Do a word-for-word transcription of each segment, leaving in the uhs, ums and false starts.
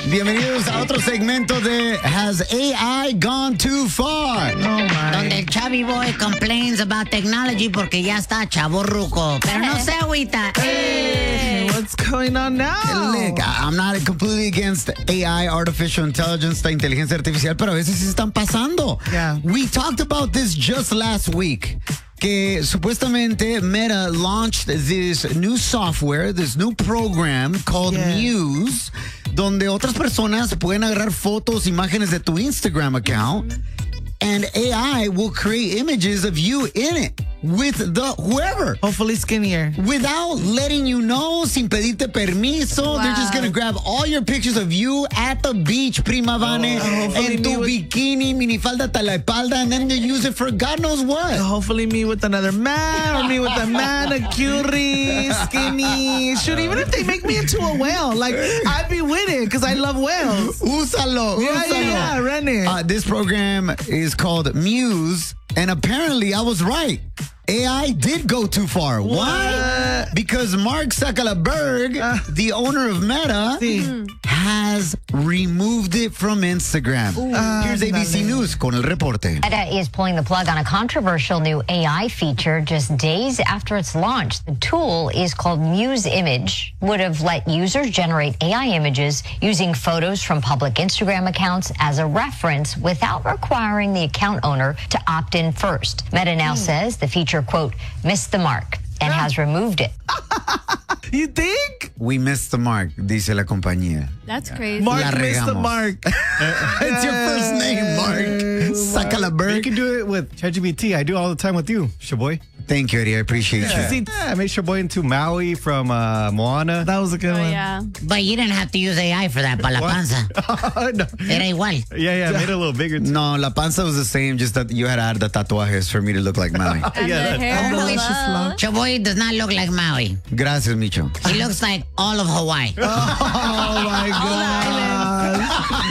Bienvenidos a otro segmento de Has A I Gone Too Far? Oh, Donde el Chavi Boy complains about technology porque ya está chavorruco. Pero no se agüita. Hey, what's going on now? Look, I'm not completely against A I, artificial intelligence, la inteligencia artificial, pero a veces sí están pasando. Yeah. We talked about this just last week. Que supuestamente Meta launched this new software, this new program called Yeah. Muse, donde otras personas pueden agarrar fotos, imágenes de tu Instagram account, and A I will create images of you in it with the whoever. Hopefully skinnier. Without letting you know, sin pedirte permiso, they're just Wow. gonna grab all your pictures of you at the beach, prima vane, hopefully en tu me with- bikini, minifalda hasta la espalda, and then they use it for God knows what. Hopefully me with another man or me with a manicure, skinny. Shoot, even if they make me into a whale, like, I'd be with it because I love whales. Úsalo, Yeah, úsalo. yeah, yeah, run it. Uh, this program is called Muse, and apparently I was right. A I did go too far. Why? What? Because Mark Zuckerberg, Uh. the owner of Meta, Sí. has removed it from Instagram. Here's A B C Ándale. News con el reporte. Meta is pulling the plug on a controversial new A I feature just days after its launch. The tool is called Muse Image, would have let users generate A I images using photos from public Instagram accounts as a reference without requiring the account owner to opt in first. Meta now says the feature, quote, missed the mark and has removed it. You think? We missed the mark, dice la compañía. That's crazy. Mark La missed the regamos. mark. It's your first name, Mark. You Zuckerberg. can do it with ChatGPT. I do it all the time with you, Shaboy. Thank you, Eddie. I appreciate Yeah. you. Yeah, I made Shaboy into Maui from uh, Moana. That was a good Oh, one. yeah. But you didn't have to use A I for that, pa' la panza. No. Era igual. Yeah, yeah, I made it a little bigger. Too. No, la panza was the same, just that you had to add the tatuajes for me to look like Maui. And Yeah, the that- hair. Delicious Hello. love. Chaboy does not look like Maui. Gracias, Micho. He looks like all of Hawaii. Oh my God.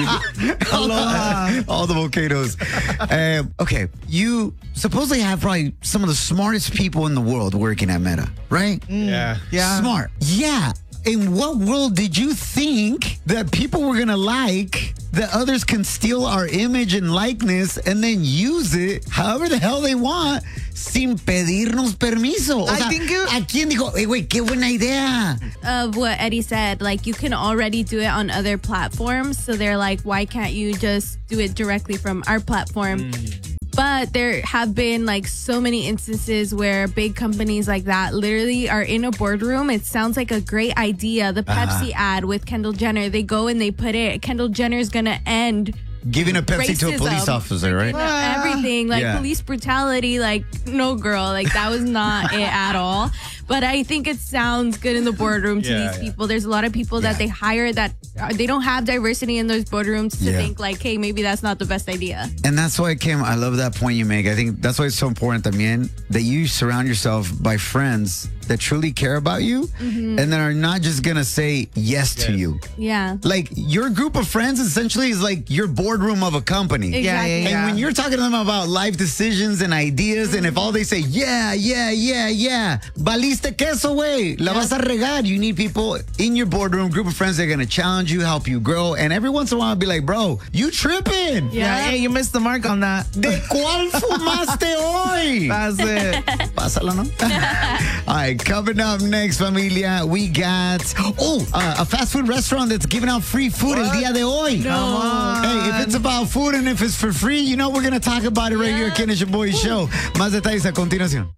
Aloha. All the volcanoes. Uh, okay, you supposedly have probably some of the smartest people in the world working at Meta, right? Yeah. Yeah. Smart. Yeah. In what world did you think that people were going to like that others can steal our image and likeness and then use it however the hell they want sin pedirnos permiso? O I sea, think it- ¿a quién dijo, hey, güey, qué buena idea? Of what Eddie said, like you can already do it on other platforms. So they're like, why can't you just do it directly from our platform? But there have been like so many instances where big companies like that literally are in a boardroom. It sounds like a great idea. The Pepsi ad with Kendall Jenner, they go and they put it, Kendall Jenner's gonna end Giving a Pepsi to a racism, police officer, right? everything, like Yeah. police brutality, like no girl, like that was not it at all. But I think it sounds good in the boardroom to Yeah, these yeah. people. There's a lot of people Yeah. that they hire that uh, they don't have diversity in those boardrooms to Yeah. think like, hey, maybe that's not the best idea. And that's why, Kim, I love that point you make. I think that's why it's so important también that you surround yourself by friends that truly care about you and that are not just going to say yes, to Yes. you. Yeah. Like your group of friends essentially is like your boardroom of a company. Exactly. Yeah, yeah, And yeah. when you're talking to them about life decisions and ideas, and if all they say, yeah, yeah, yeah, yeah, valiste queso, güey, la vas a regar. You need people in your boardroom, group of friends that are going to challenge you, help you grow. And every once in a while, be like, bro, you tripping. Yeah, hey, you missed the mark on that. ¿De cuál fumaste hoy? That's it. Pásalo, ¿no? All right, coming up next, familia, we got, oh, uh, a fast food restaurant that's giving out free food el día de hoy. Come on. Hey, if it's about food and if it's for free, you know we're going to talk about it right here at Kenny Shaboy Show. Más detalles a continuación.